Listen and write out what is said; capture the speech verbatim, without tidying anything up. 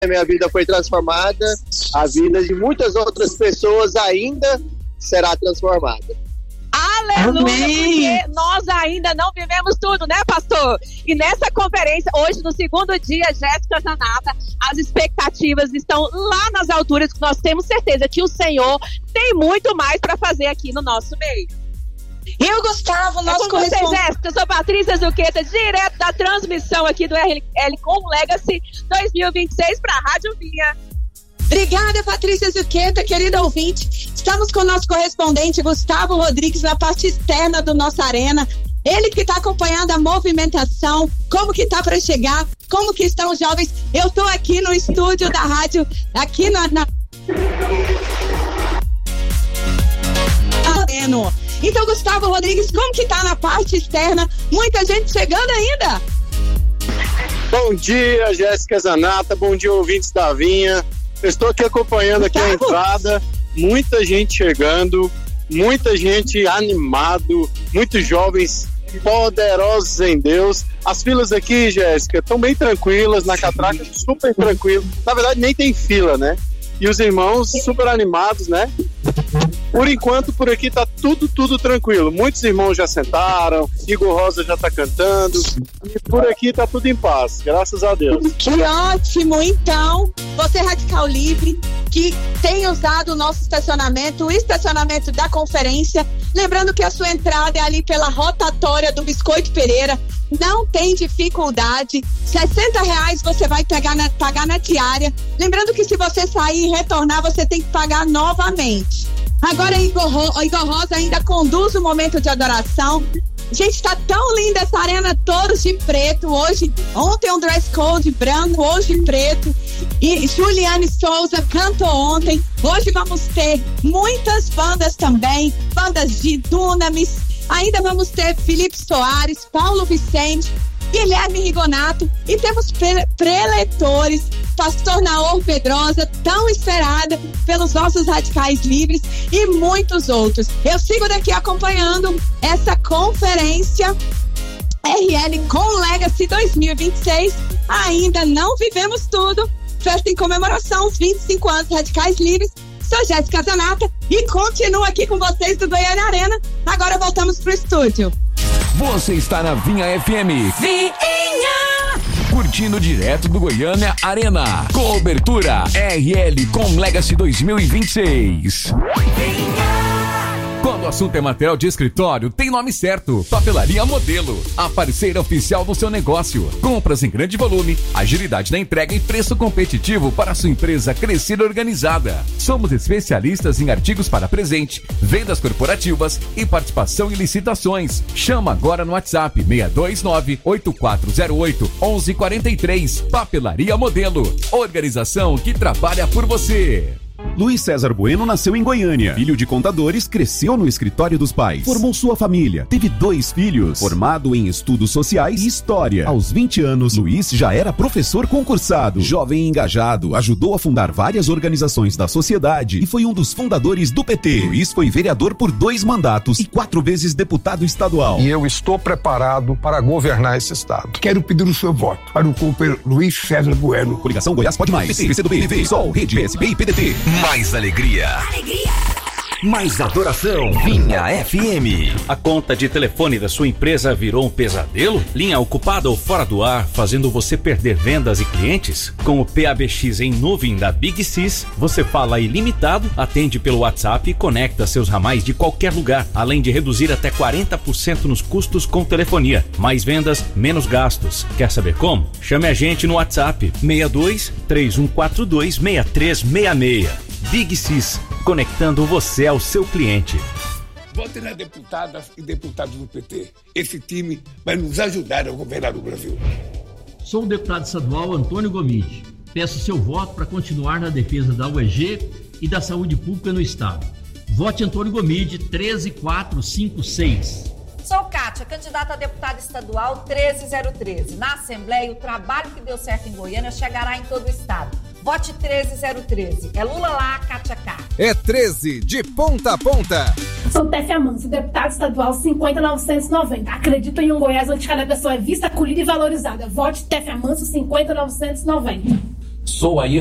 minha vida foi transformada, a vida de muitas outras pessoas ainda será transformada. Aleluia, porque nós ainda não vivemos tudo, né, pastor? E nessa conferência, hoje, no segundo dia, Jéssica Zanata, as expectativas estão lá nas alturas, que nós temos certeza que o Senhor tem muito mais para fazer aqui no nosso meio. E o Gustavo, nosso é com vocês, Jéssica. Eu sou Patrícia Zuqueta, direto da transmissão aqui do R L com Legacy dois mil e vinte e seis para a Rádio Vinha. Obrigada, Patrícia Zuqueta, querida ouvinte. Estamos com o nosso correspondente Gustavo Rodrigues na parte externa do nossa arena. Ele que está acompanhando a movimentação, como que está para chegar, como que estão os jovens. Eu estou aqui no estúdio da rádio, aqui na... na... Então, Gustavo Rodrigues, como que está na parte externa? Muita gente chegando ainda. Bom dia, Jéssica Zanata, bom dia, ouvintes da Vinha. Eu estou aqui acompanhando aqui a entrada, muita gente chegando, muita gente animado, muitos jovens poderosos em Deus. As filas aqui, Jéssica, estão bem tranquilas, na catraca super tranquilo. Na verdade, nem tem fila, né? E os irmãos super animados, né? Por enquanto, por aqui tá tudo, tudo tranquilo. Muitos irmãos já sentaram, Igor Rosa já tá cantando, e por aqui tá tudo em paz, graças a Deus. Que ótimo! Então, você Radical Livre, que tem usado o nosso estacionamento, o estacionamento da conferência, lembrando que a sua entrada é ali pela rotatória do Biscoito Pereira, não tem dificuldade, sessenta reais você vai pegar na, pagar na diária, lembrando que se você sair e retornar, você tem que pagar novamente. Agora Igor, Ro- Igor Rosa ainda conduz o momento de adoração. Gente, está tão linda essa arena, todos de preto. Hoje, ontem um dress code branco, hoje preto. E Juliane Souza cantou ontem. Hoje vamos ter muitas bandas também, bandas de Dunamis. Ainda vamos ter Felipe Soares, Paulo Vicente, Guilherme Rigonato, e temos pre- preletores, Pastor Naor Pedrosa, tão esperada pelos nossos radicais livres, e muitos outros. Eu sigo daqui acompanhando essa conferência R L com Legacy dois mil e vinte e seis. Ainda não vivemos tudo. Festa em comemoração, vinte e cinco anos radicais livres. Sou Jéssica Zanata e continuo aqui com vocês do Goiânia Arena. Agora voltamos pro estúdio. Você está na Vinha F M. Vinha! Curtindo direto do Goiânia Arena. Cobertura R L com Legacy dois mil e vinte e seis. Vinha! Quando o assunto é material de escritório, tem nome certo. Papelaria Modelo, a parceira oficial do seu negócio. Compras em grande volume, agilidade na entrega e preço competitivo para a sua empresa crescer organizada. Somos especialistas em artigos para presente, vendas corporativas e participação em licitações. Chama agora no WhatsApp seis dois nove, oito quatro zero oito, um um quatro três. Papelaria Modelo, organização que trabalha por você. Luiz César Bueno nasceu em Goiânia. Filho de contadores, cresceu no escritório dos pais. Formou sua família. Teve dois filhos. Formado em estudos sociais e história. Aos vinte anos, Luiz já era professor concursado. Jovem engajado, ajudou a fundar várias organizações da sociedade e foi um dos fundadores do P T. Luiz foi vereador por dois mandatos e quatro vezes deputado estadual. E eu estou preparado para governar esse estado. Quero pedir o seu voto para o companheiro Luiz César Bueno. Coligação Goiás Pode Mais. P C, P C do B, P V, Sol, Rede, P S B e P D T. Mais alegria. Alegria. Mais adoração. Vinha F M. A conta de telefone da sua empresa virou um pesadelo? Linha ocupada ou fora do ar, fazendo você perder vendas e clientes? Com o P A B X em nuvem da Big Sys, você fala ilimitado, atende pelo WhatsApp e conecta seus ramais de qualquer lugar, além de reduzir até quarenta por cento nos custos com telefonia. Mais vendas, menos gastos. Quer saber como? Chame a gente no WhatsApp seis dois, três um quatro dois, seis três seis seis. Big Sys, conectando você ao seu cliente. Vote nas deputadas e deputados do P T. Esse time vai nos ajudar a governar o Brasil. Sou o deputado estadual Antônio Gomide. Peço seu voto para continuar na defesa da U E G e da saúde pública no estado. Vote Antônio Gomide treze quatro cinco seis. Sou Kátia, candidata a deputada estadual treze zero treze. Na Assembleia, o trabalho que deu certo em Goiânia chegará em todo o estado. Vote treze zero treze. É Lula lá, Kátia cá. É treze, de ponta a ponta. Sou Téfia Manso, deputada estadual cinquenta novecentos e noventa. Acredito em um Goiás onde cada pessoa é vista, acolhida e valorizada. Vote Téfia Manso cinquenta novecentos e noventa. Sou aí